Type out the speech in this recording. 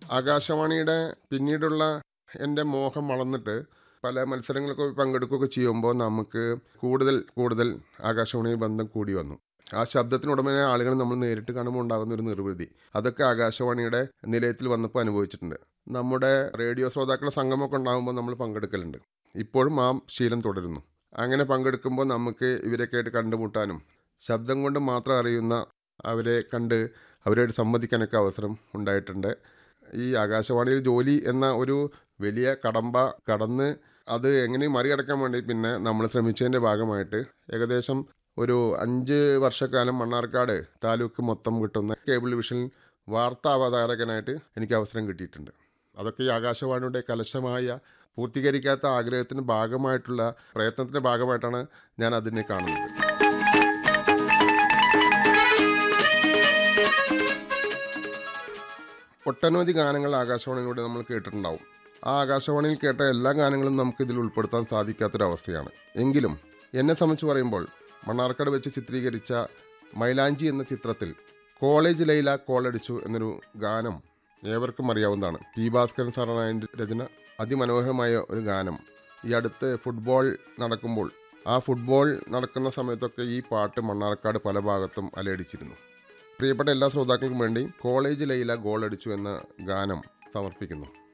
ആകാശവാണിയുടെ പിന്നീടുള്ള എൻ്റെ മോഹം വളർന്നിട്ട് പല മത്സരങ്ങളൊക്കെ പങ്കെടുക്കുകയൊക്കെ ചെയ്യുമ്പോൾ നമുക്ക് കൂടുതൽ കൂടുതൽ ആകാശവാണി ബന്ധം കൂടി വന്നു. ആ ശബ്ദത്തിനുടമയായ ആളുകൾ നമ്മൾ നേരിട്ട് കാണുമ്പോൾ ഉണ്ടാകുന്ന ഒരു നിർവൃതി, അതൊക്കെ ആകാശവാണിയുടെ നിലയത്തിൽ വന്നപ്പോൾ അനുഭവിച്ചിട്ടുണ്ട്. നമ്മുടെ റേഡിയോ ശ്രോതാക്കളുടെ സംഗമമൊക്കെ ഉണ്ടാകുമ്പോൾ നമ്മൾ പങ്കെടുക്കലുണ്ട്. ഇപ്പോഴും ആ ശീലം തുടരുന്നു. അങ്ങനെ പങ്കെടുക്കുമ്പോൾ നമുക്ക് ഇവരൊക്കെ ആയിട്ട് കണ്ടുമുട്ടാനും ശബ്ദം കൊണ്ട് മാത്രം അറിയുന്ന അവരെ കണ്ട് അവരോട് സംവദിക്കാനൊക്കെ അവസരം ഉണ്ടായിട്ടുണ്ട്. ഈ ആകാശവാണിയിൽ ജോലി എന്ന ഒരു വലിയ കടമ്പ കടന്ന് അത് എങ്ങനെ മറികടക്കാൻ വേണ്ടി പിന്നെ നമ്മൾ ശ്രമിച്ചതിൻ്റെ ഭാഗമായിട്ട് ഏകദേശം ഒരു 5 വർഷക്കാലം മണ്ണാർക്കാട് താലൂക്ക് മൊത്തം കിട്ടുന്ന കേബിൾ വിഷൻ വാർത്താ അവതാരകനായിട്ട് എനിക്ക് അവസരം കിട്ടിയിട്ടുണ്ട്. അതൊക്കെ ഈ ആകാശവാണിയുടെ കലശമായ പൂർത്തീകരിക്കാത്ത ആഗ്രഹത്തിന് ഭാഗമായിട്ടുള്ള പ്രയത്നത്തിൻ്റെ ഭാഗമായിട്ടാണ് ഞാൻ അതിനെ കാണുന്നത്. ഒട്ടനവധി ഗാനങ്ങൾ ആകാശവാണിയിലൂടെ നമ്മൾ കേട്ടിട്ടുണ്ടാവും. ആ ആകാശവാണിയിൽ കേട്ട എല്ലാ ഗാനങ്ങളും നമുക്ക് ഇതിൽ ഉൾപ്പെടുത്താൻ സാധിക്കാത്തൊരവസ്ഥയാണ്. എങ്കിലും എന്നെ സംബന്ധിച്ച് പറയുമ്പോൾ മണ്ണാർക്കാട് വെച്ച് ചിത്രീകരിച്ച മൈലാഞ്ചി എന്ന ചിത്രത്തിൽ കോളേജ് ലൈല കോളടിച്ചു എന്നൊരു ഗാനം ഏവർക്കും അറിയാവുന്നതാണ്. പി ഭാസ്കരൻ സാറാണ് അതിൻ്റെ രചന. അതിമനോഹരമായ ഒരു ഗാനം. ഈ അടുത്ത് ഫുട്ബോൾ നടക്കുമ്പോൾ ആ ഫുട്ബോൾ നടക്കുന്ന സമയത്തൊക്കെ ഈ പാട്ട് മണ്ണാർക്കാട് പല ഭാഗത്തും അലയടിച്ചിരുന്നു. പ്രിയപ്പെട്ട എല്ലാ ശ്രോതാക്കൾക്കും വേണ്ടി കോളേജ് ലൈല ഗോളടിച്ചു എന്ന ഗാനം സമർപ്പിക്കുന്നു.